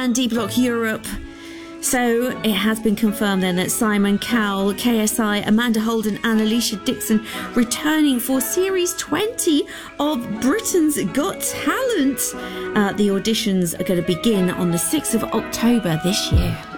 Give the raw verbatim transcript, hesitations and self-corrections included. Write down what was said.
and D Block Europe. So it has been confirmed then that Simon Cowell, K S I, Amanda Holden and Alicia Dixon returning for Series twenty of Britain's Got Talent. Uh, the auditions are going to begin on the sixth of October this year.